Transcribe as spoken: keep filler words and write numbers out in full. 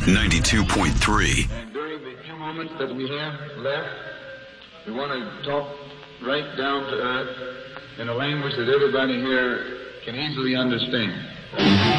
ninety-two point three. And during the few moments that we have left, we want to talk right down to earth in a language that everybody here can easily understand.